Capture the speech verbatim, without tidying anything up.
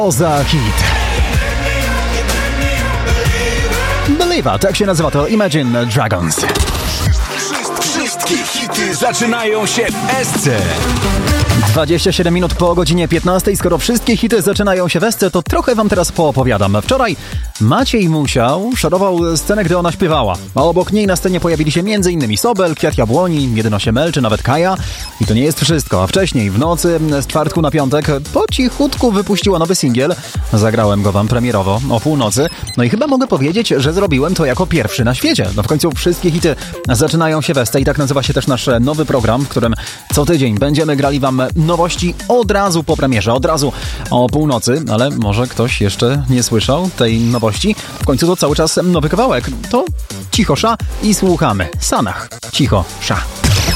O za hit. Believer, tak się nazywa to Imagine Dragons. Wszystkie hity zaczynają się w Esce. dwadzieścia siedem minut po godzinie piętnastej. Skoro wszystkie hity zaczynają się w Esce, to trochę wam teraz poopowiadam. Wczoraj Maciej Musiał szorował scenę, gdy ona śpiewała. A obok niej na scenie pojawili się m.in. Sobel, Kwiat Jabłoni, jeden osiem L czy nawet Kaja. I to nie jest wszystko. A wcześniej, w nocy z czwartku na piątek, po cichutku wypuściła nowy singiel. Zagrałem go wam premierowo o północy. No i chyba mogę powiedzieć, że zrobiłem to jako pierwszy na świecie. No w końcu wszystkie hity zaczynają się w Esce i tak nazywa się też nasz nowy program, w którym co tydzień będziemy grali wam nowości od razu po premierze, od razu o północy, ale może ktoś jeszcze nie słyszał tej nowości. W końcu to cały czas nowy kawałek. To Cicho Sza i słuchamy. Sanach. Cicho Sza.